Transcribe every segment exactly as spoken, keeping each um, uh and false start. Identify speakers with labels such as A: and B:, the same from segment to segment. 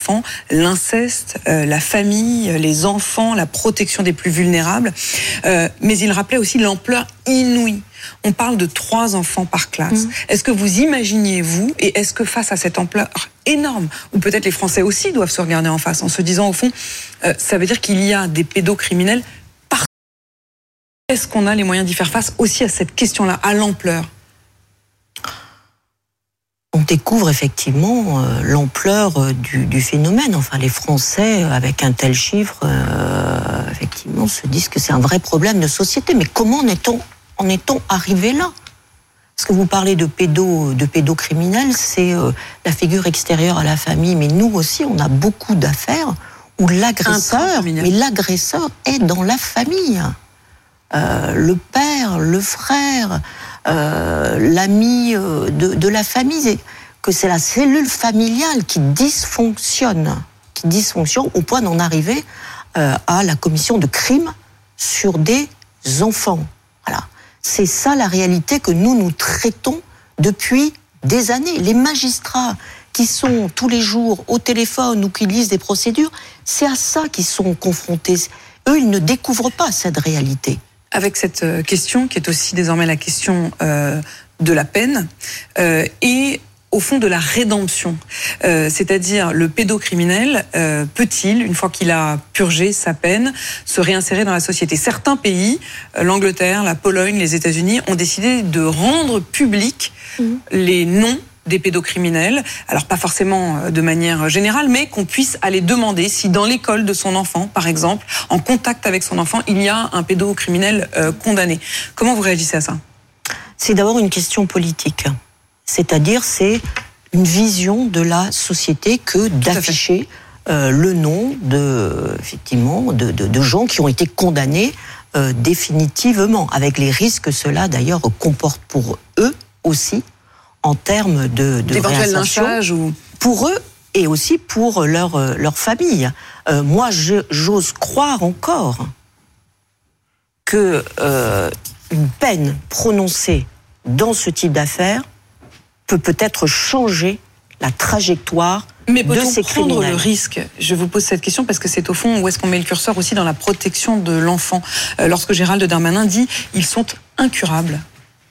A: enfants, l'inceste, euh, la famille, les enfants, la protection des plus vulnérables. Euh, mais il rappelait aussi l'ampleur inouïe. On parle de trois enfants par classe. Mmh. Est-ce que vous imaginiez, vous, et est-ce que face à cette ampleur énorme, ou peut-être les Français aussi doivent se regarder en face en se disant, au fond, euh, ça veut dire qu'il y a des pédocriminels partout. Est-ce qu'on a les moyens d'y faire face aussi à cette question-là, à l'ampleur ?
B: On découvre effectivement euh, l'ampleur euh, du, du phénomène. Enfin, les Français, avec un tel chiffre, euh, effectivement, se disent que c'est un vrai problème de société. Mais comment en est-on, en est-on arrivé là ? Parce que vous parlez de pédo, de pédocriminels, c'est euh, la figure extérieure à la famille. Mais nous aussi, on a beaucoup d'affaires où l'agresseur, mais l'agresseur est dans la famille. Euh, le père, le frère, euh, l'ami euh, de, de la famille, que c'est la cellule familiale qui dysfonctionne, qui dysfonctionne au point d'en arriver euh, à la commission de crimes sur des enfants. Voilà. C'est ça la réalité que nous, nous traitons depuis des années. Les magistrats qui sont tous les jours au téléphone ou qui lisent des procédures, c'est à ça qu'ils sont confrontés. Eux, ils ne découvrent pas cette réalité.
A: Avec cette question, qui est aussi désormais la question euh, de la peine, euh, et au fond de la rédemption. Euh, c'est-à-dire, le pédocriminel euh, peut-il, une fois qu'il a purgé sa peine, se réinsérer dans la société ? Certains pays, euh, l'Angleterre, la Pologne, les États-Unis, ont décidé de rendre publics mmh. les noms des pédocriminels, alors pas forcément de manière générale, mais qu'on puisse aller demander si dans l'école de son enfant, par exemple, en contact avec son enfant, il y a un pédocriminel euh, condamné. Comment vous réagissez à ça ?
B: C'est d'abord une question politique. C'est-à-dire, c'est une vision de la société que d'afficher euh, le nom de, effectivement, de, de, de gens qui ont été condamnés euh, définitivement, avec les risques que cela, d'ailleurs, comporte pour eux aussi, en termes de, de réinsertion, ou... pour eux et aussi pour leur, leur famille. Euh, moi, je, j'ose croire encore que euh, une peine prononcée dans ce type d'affaires peut peut-être changer la trajectoire
A: Mais
B: de ces criminels.
A: prendre le risque ? Je vous pose cette question parce que c'est au fond où est-ce qu'on met le curseur aussi dans la protection de l'enfant. Euh, lorsque Gérald Darmanin dit « ils sont incurables ».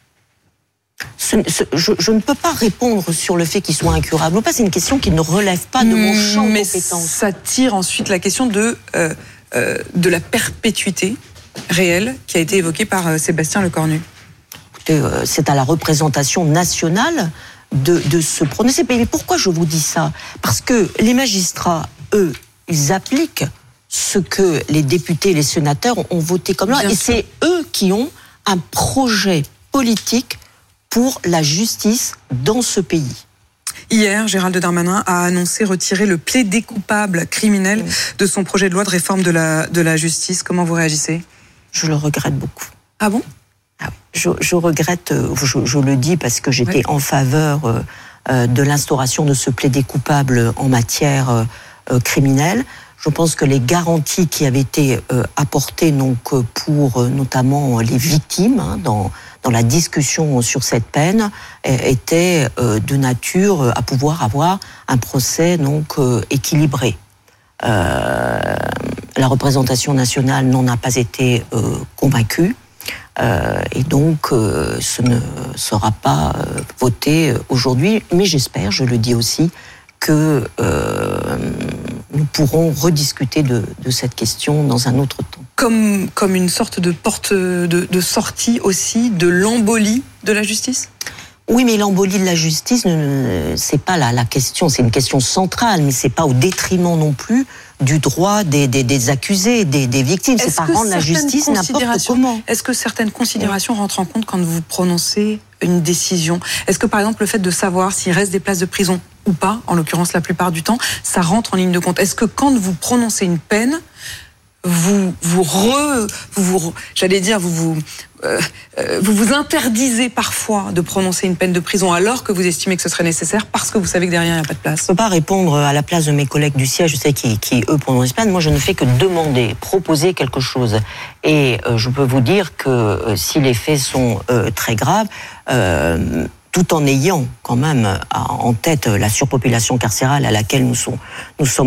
B: Ce, ce, je, je ne peux pas répondre sur le fait qu'ils soient incurables ou pas. C'est une question qui ne relève pas de mon champ de compétences.
A: Mais ça tire ensuite la question de, euh, euh, de la perpétuité réelle qui a été évoquée par euh, Sébastien Lecornu.
B: Écoutez, euh, c'est à la représentation nationale de, de se prononcer. Mais pourquoi je vous dis ça ? Parce que les magistrats, eux, ils appliquent ce que les députés et les sénateurs ont, ont voté comme loi. Et c'est eux qui ont un projet politique pour la justice dans ce pays.
A: Hier, Gérald Darmanin a annoncé retirer le plaidé coupable criminel de son projet de loi de réforme de la, de la justice. Comment vous réagissez ?
B: Je le regrette beaucoup.
A: Ah bon ?
B: Ah oui. je, je regrette, je, je le dis parce que j'étais oui. en faveur euh, de l'instauration de ce plaidé coupable en matière euh, criminelle. Je pense que les garanties qui avaient été euh, apportées donc, pour euh, notamment les victimes hein, dans, dans la discussion sur cette peine étaient euh, de nature à pouvoir avoir un procès donc, euh, équilibré. Euh, la représentation nationale n'en a pas été euh, convaincue euh, et donc euh, ce ne sera pas euh, voté aujourd'hui, mais j'espère, je le dis aussi, que euh, nous pourrons rediscuter de, de cette question dans un autre temps.
A: Comme, comme une sorte de porte de, de sortie aussi de l'embolie de la justice ?
B: Oui, mais l'embolie de la justice, c'est pas la, la question, c'est une question centrale, mais c'est pas au détriment non plus du droit des, des, des accusés, des, des victimes. C'est pas rendre la justice n'importe comment.
A: Est-ce que certaines considérations oui. rentrent en compte quand vous prononcez une décision ? Est-ce que par exemple le fait de savoir s'il reste des places de prison ou pas, en l'occurrence la plupart du temps, ça rentre en ligne de compte ? Est-ce que quand vous prononcez une peine, vous vous re, vous, vous j'allais dire vous vous euh, euh, vous vous interdisez parfois de prononcer une peine de prison alors que vous estimez que ce serait nécessaire parce que vous savez que derrière il n'y a pas de place.
B: Je ne peux pas répondre à la place de mes collègues du siège, je sais qui, qui eux prononcent peine. Moi, je ne fais que demander, proposer quelque chose. Et euh, je peux vous dire que euh, si les faits sont euh, très graves. Euh, tout en ayant quand même en tête la surpopulation carcérale à laquelle nous sommes, nous sommes